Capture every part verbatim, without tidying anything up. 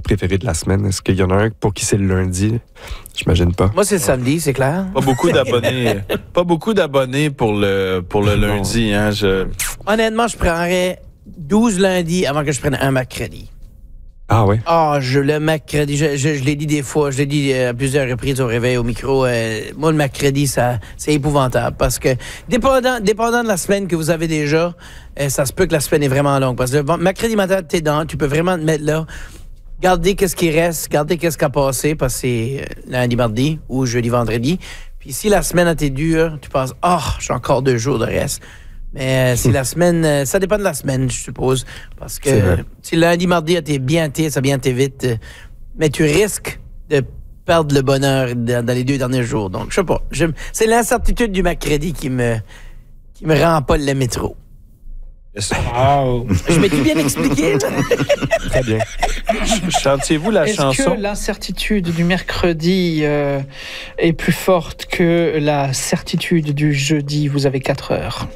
préféré de la semaine? Est-ce qu'il y en a un pour qui c'est le lundi? J'imagine pas. Moi, c'est le samedi, c'est clair. Pas beaucoup d'abonnés. pas beaucoup d'abonnés pour le, pour le lundi. Hein, je... Honnêtement, je prendrais douze lundis avant que je prenne un mercredi. Ah oui? Ah, je le mercredi, je, je, je l'ai dit des fois, je l'ai dit à plusieurs reprises au réveil, au micro. Euh, moi, le mercredi, ça, c'est épouvantable parce que dépendant, dépendant de la semaine que vous avez déjà, euh, ça se peut que la semaine est vraiment longue. Parce que le mercredi matin, t'es dans, tu peux vraiment te mettre là, garder qu'est-ce qui reste, garder qu'est-ce qui a passé parce que c'est lundi, mardi ou jeudi, vendredi. Puis si la semaine a été dure, tu penses, ah, oh, j'ai encore deux jours de reste. Mais euh, si la semaine, euh, ça dépend de la semaine, je suppose. Parce que si lundi, mardi, a été bien été, ça a bien été vite. Euh, mais tu risques de perdre le bonheur dans, dans les deux derniers jours. Donc, je sais pas. Je, c'est l'incertitude du mercredi qui me, qui me rend pas le métro. Wow. Je m'étais bien expliqué. Très bien. Chantiez-vous la Est-ce chanson? que l'incertitude du mercredi euh, est plus forte que la certitude du jeudi? Vous avez quatre heures.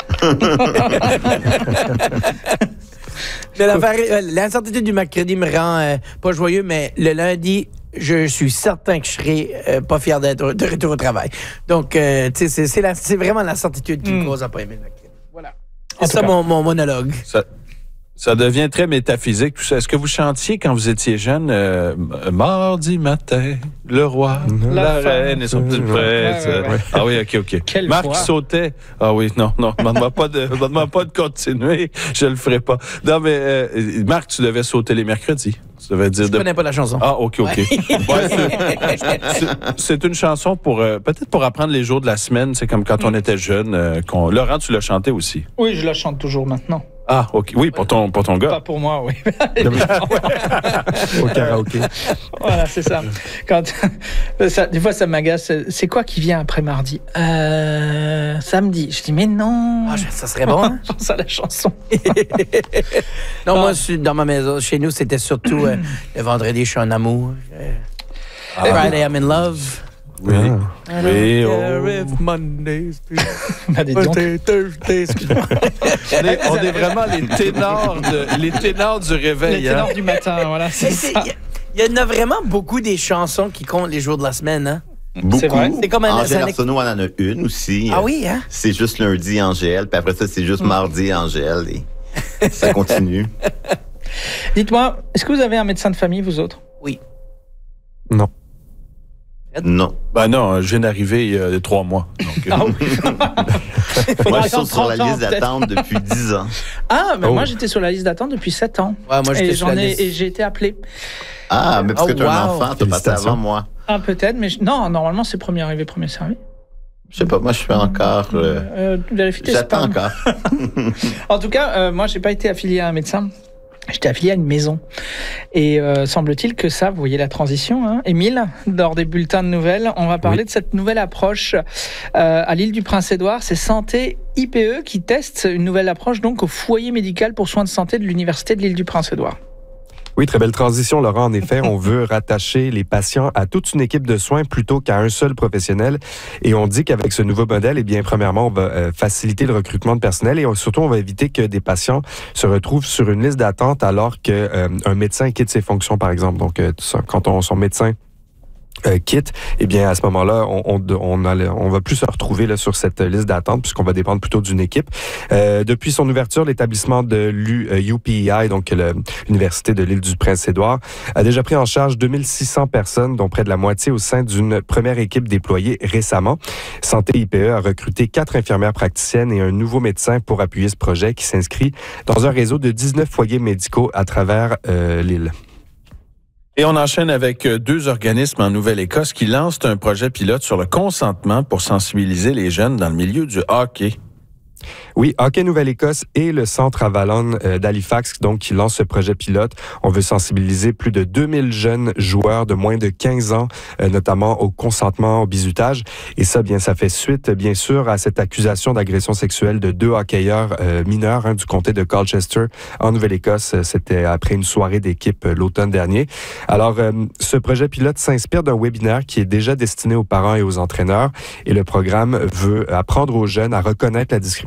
Mais la, l'incertitude du mercredi me rend euh, pas joyeux, mais le lundi, je suis certain que je serai euh, pas fier d'être de retour au travail. Donc, euh, tu sais, c'est, c'est, la, c'est vraiment l'incertitude qui mm. me cause à pas aimer le mercredi. Voilà. C'est ça mon, mon monologue. Ça, ça devient très métaphysique, tout ça. Est-ce que vous chantiez quand vous étiez jeune, euh, mardi matin, le roi, la, la reine et son petit prêtre? Ouais, ouais, ouais. Ah oui, OK, OK. Quelle Marc fois? sautait. Ah oui, non, non, demande-moi pas de, demande-moi pas de continuer. Je le ferai pas. Non, mais euh, Marc, tu devais sauter les mercredis. Tu devais dire Je de... connais pas la chanson. Ah, OK, OK. Ouais. Ouais, c'est, c'est, c'est une chanson pour, euh, peut-être pour apprendre les jours de la semaine. C'est comme quand on était jeune. Euh, qu'on... Laurent, tu l'as chanté aussi. Oui, je la chante toujours maintenant. Ah, OK. Oui, pour ton, pour ton gars. Pas pour moi, oui. Au karaoké. Voilà, c'est ça. Quand, ça. Des fois, ça m'agace. C'est quoi qui vient après mardi? Euh, samedi. Je dis, mais non. Ah, ça serait bon. Hein? Je pense à la chanson. Non, moi, je suis dans ma maison. Chez nous, c'était surtout euh, le vendredi, je suis en amour. Euh, ah. Friday, I'm in love. Oui. Ah. Oui. Oh. Mondays, bah, dis donc. Thursday, excuse-moi. on, est, on est vraiment les ténors, de, les ténors du réveil. Les ténors hein? du matin, voilà, c'est ça. Il y en a vraiment beaucoup des chansons qui comptent les jours de la semaine, hein? Beaucoup. C'est vrai. C'est comme un, Angèle un... Arsenault en a une aussi. Ah oui, hein? C'est juste lundi, Angèle, puis après ça, c'est juste mm. mardi, Angèle, et ça continue. Dites-moi, est-ce que vous avez un médecin de famille, vous autres? Oui. Non. Non. Ben non, je viens d'arriver il y a trois mois. Donc, ah oui. Moi, je suis sur la liste d'attente depuis dix ans. Ah, mais oh. moi, j'étais sur la liste d'attente depuis sept ans. Ouais, moi, j'étais et, sur j'en la ai, liste. et j'ai été appelé. Ah, mais parce oh, que tu es wow. un enfant, tu as passé avant moi. Ah, peut-être, mais je... non, normalement, c'est premier arrivé, premier servi. Je sais pas, moi, je suis encore... Euh... Euh, vérifie tes J'attends spams. encore. En tout cas, euh, moi, j'ai pas été affilié à un médecin. J'étais affilié à une maison. Et euh, semble-t-il que ça, vous voyez la transition, hein, Émile, lors des bulletins de nouvelles, on va parler oui. de cette nouvelle approche euh, à l'île du Prince-Édouard. C'est Santé I P E qui teste une nouvelle approche donc au foyer médical pour soins de santé de l'Université de l'île du Prince-Édouard. Oui, très belle transition, Laurent. En effet, on veut rattacher les patients à toute une équipe de soins plutôt qu'à un seul professionnel. Et on dit qu'avec ce nouveau modèle, eh bien, premièrement, on va euh, faciliter le recrutement de personnel et on, surtout, on va éviter que des patients se retrouvent sur une liste d'attente alors qu'un euh, médecin quitte ses fonctions, par exemple. Donc, euh, quand on, son médecin Euh, quitte, eh bien à ce moment-là, on on on, a, on va plus se retrouver là sur cette liste d'attente puisqu'on va dépendre plutôt d'une équipe. Euh, depuis son ouverture, l'établissement de l'U P E I, donc le, l'université de l'île du Prince-Édouard, a déjà pris en charge deux mille six cents personnes, dont près de la moitié au sein d'une première équipe déployée récemment. Santé I P E a recruté quatre infirmières praticiennes et un nouveau médecin pour appuyer ce projet qui s'inscrit dans un réseau de dix-neuf foyers médicaux à travers euh, l'île. Et on enchaîne avec deux organismes en Nouvelle-Écosse qui lancent un projet pilote sur le consentement pour sensibiliser les jeunes dans le milieu du hockey. Oui, Hockey Nouvelle-Écosse et le Centre Avalon euh, d'Halifax, donc, qui lance ce projet pilote. On veut sensibiliser plus de deux mille jeunes joueurs de moins de quinze ans, euh, notamment au consentement, au bizutage. Et ça, bien, ça fait suite, bien sûr, à cette accusation d'agression sexuelle de deux hockeyeurs euh, mineurs hein, du comté de Colchester en Nouvelle-Écosse. C'était après une soirée d'équipe euh, l'automne dernier. Alors, euh, ce projet pilote s'inspire d'un webinaire qui est déjà destiné aux parents et aux entraîneurs. Et le programme veut apprendre aux jeunes à reconnaître la discrimination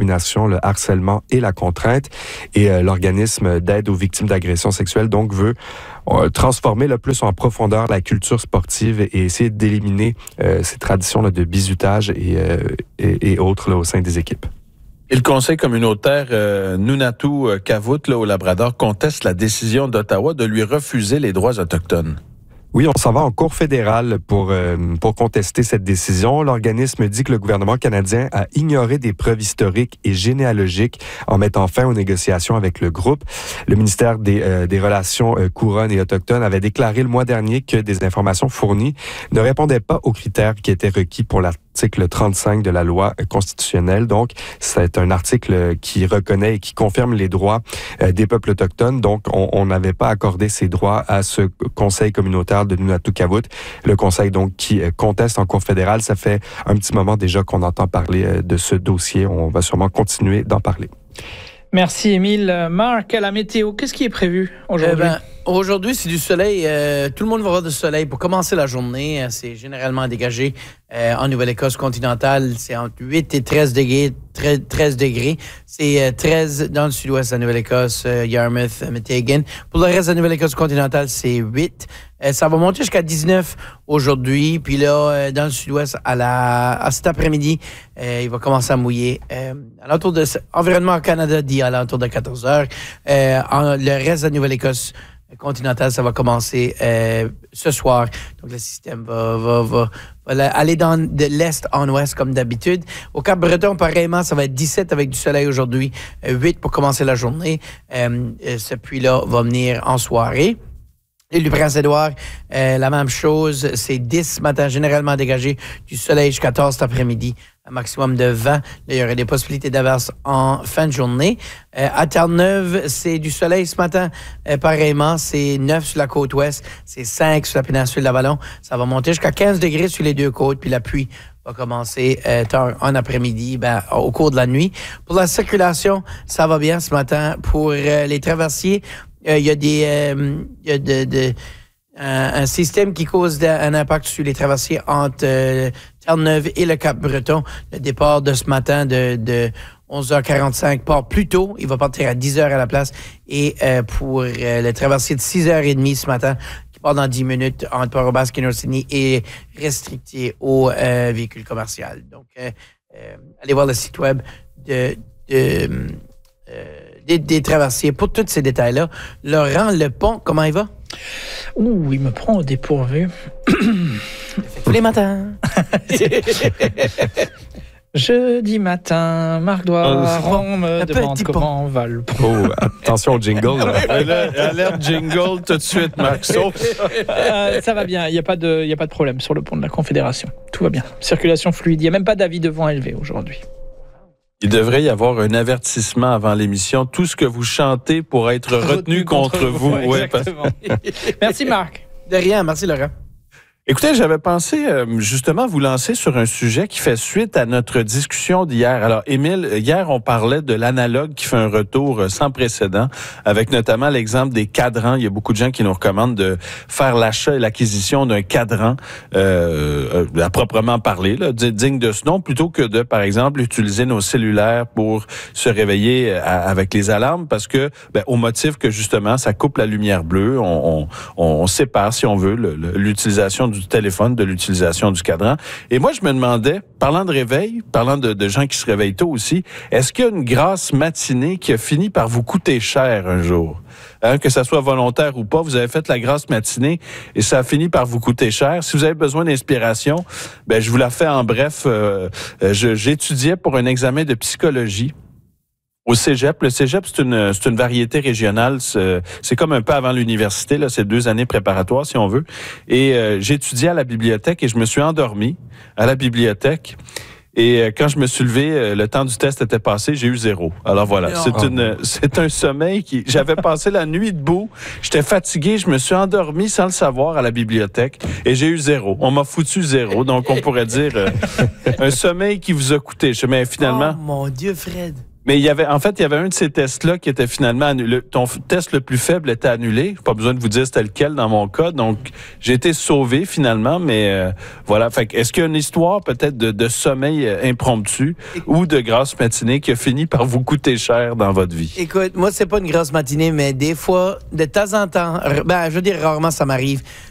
l'intimidation, le harcèlement et la contrainte. Et euh, l'organisme d'aide aux victimes d'agressions sexuelles, donc, veut euh, transformer le plus en profondeur la culture sportive et essayer d'éliminer euh, ces traditions là, de bizutage et, euh, et, et autres là, au sein des équipes. Et le conseil communautaire euh, Nunatu Kavut, là, au Labrador, conteste la décision d'Ottawa de lui refuser les droits autochtones. Oui, on s'en va en cour fédérale pour, euh, pour contester cette décision. L'organisme dit que le gouvernement canadien a ignoré des preuves historiques et généalogiques en mettant fin aux négociations avec le groupe. Le ministère des, euh, des Relations euh, couronnes et autochtones avait déclaré le mois dernier que des informations fournies ne répondaient pas aux critères qui étaient requis pour l'article trente-cinq de la loi constitutionnelle. Donc, c'est un article qui reconnaît et qui confirme les droits euh, des peuples autochtones. Donc, on n'avait pas accordé ces droits à ce conseil communautaire de Nunatu Kavut. Le conseil, donc, qui conteste en cour fédérale. Ça fait un petit moment déjà qu'on entend parler de ce dossier. On va sûrement continuer d'en parler. Merci, Émile. Marc, à la météo, qu'est-ce qui est prévu aujourd'hui? Eh ben, aujourd'hui, c'est du soleil. Euh, tout le monde va avoir du soleil pour commencer la journée. C'est généralement dégagé euh, en Nouvelle-Écosse continentale. C'est entre huit et treize degrés. treize degrés. C'est euh, treize dans le sud-ouest de la Nouvelle-Écosse, euh, Yarmouth, Metighan. Pour le reste de la Nouvelle-Écosse continentale, c'est huit. Euh, ça va monter jusqu'à dix-neuf aujourd'hui. Puis là, euh, dans le sud-ouest, à, la, à cet après-midi, euh, il va commencer à mouiller. Euh, à l'entour de Environnement Canada dit à l'entour de quatorze heures. Euh, en, le reste de la Nouvelle-Écosse continentale, ça va commencer euh, ce soir. Donc, le système va, va, va, va aller dans, de l'est en ouest comme d'habitude. Au Cap-Breton, pareillement, ça va être dix-sept avec du soleil aujourd'hui, euh, huit pour commencer la journée. Euh, ce puits-là va venir en soirée. Et le Prince-Édouard, euh, la même chose, c'est dix ce matin, généralement dégagé, du soleil jusqu'à quatorze cet après-midi, un maximum de vingt. Là, il y aurait des possibilités d'averse en fin de journée. Euh, à Terre-Neuve, c'est du soleil ce matin, euh, pareillement, c'est neuf sur la côte ouest, c'est cinq sur la péninsule d'Avalon. Ça va monter jusqu'à quinze degrés sur les deux côtes, puis la pluie va commencer euh, tard en après-midi, ben, au cours de la nuit. Pour la circulation, ça va bien ce matin. Pour euh, les traversiers, il euh, y a des, euh, y a de, de, un, un système qui cause un impact sur les traversiers entre euh, Terre-Neuve et le Cap-Breton. Le départ de ce matin de, de onze heures quarante-cinq part plus tôt. Il va partir à dix heures à la place. Et euh, pour euh, le traversier de six heures trente ce matin, qui part dans dix minutes entre Port-au-Basque et North-Sydney, est restricté aux euh, véhicules commerciaux. Donc, euh, euh, allez voir le site web de... de euh, Des, des traversiers. Pour tous ces détails-là, Laurent Lepont, comment il va? Ouh, il me prend au dépourvu. Tous les matins. Jeudi matin, Marc Doiron me demande comment va le Oh, attention au jingle. Alerte jingle tout de suite, Marc. Sauf... Euh, ça va bien, il n'y a, pas de, y a pas de problème sur le pont de la Confédération. Tout va bien. Circulation fluide. Il n'y a même pas d'avis de vent élevé aujourd'hui. Il devrait y avoir un avertissement avant l'émission. Tout ce que vous chantez pourra être retenu, retenu contre, contre vous. vous. Ouais, exactement. Merci, Marc. De rien. Merci, Laurent. Écoutez, j'avais pensé euh, justement vous lancer sur un sujet qui fait suite à notre discussion d'hier. Alors, Émile, hier, on parlait de l'analogue qui fait un retour sans précédent, avec notamment l'exemple des cadrans. Il y a beaucoup de gens qui nous recommandent de faire l'achat et l'acquisition d'un cadran euh, à proprement parler, là, digne de ce nom, plutôt que de, par exemple, utiliser nos cellulaires pour se réveiller à, avec les alarmes, parce que, ben, au motif que justement, ça coupe la lumière bleue, on, on, on sépare, si on veut, le, le, l'utilisation du téléphone, de l'utilisation du cadran. Et moi, je me demandais, parlant de réveil, parlant de, de gens qui se réveillent tôt aussi, est-ce qu'il y a une grasse matinée qui a fini par vous coûter cher un jour? Hein, que ça soit volontaire ou pas, vous avez fait la grasse matinée et ça a fini par vous coûter cher. Si vous avez besoin d'inspiration, ben je vous la fais en bref. Euh, je, j'étudiais pour un examen de psychologie au cégep. Le cégep, c'est une, c'est une variété régionale. C'est, c'est comme un peu avant l'université, là. C'est deux années préparatoires, si on veut. Et euh, j'étudiais à la bibliothèque et je me suis endormi à la bibliothèque. Et euh, quand je me suis levé, euh, le temps du test était passé, j'ai eu zéro. Alors voilà, oh. c'est une, c'est un sommeil qui... J'avais passé la nuit debout, j'étais fatigué, je me suis endormi sans le savoir à la bibliothèque et j'ai eu zéro. On m'a foutu zéro, donc on pourrait dire euh, un sommeil qui vous a coûté. Mais finalement... Oh mon Dieu, Fred! Mais il y avait, en fait, il y avait un de ces tests-là qui était finalement annulé. Ton f- test le plus faible était annulé. Pas besoin de vous dire c'était lequel dans mon cas. Donc, j'ai été sauvé finalement, mais euh, voilà. Fait que, est-ce qu'il y a une histoire peut-être de, de sommeil euh, impromptu ou de grasse matinée qui a fini par vous coûter cher dans votre vie? Écoute, moi, c'est pas une grosse matinée, mais des fois, de temps en temps, r- ben, je veux dire, rarement, ça m'arrive.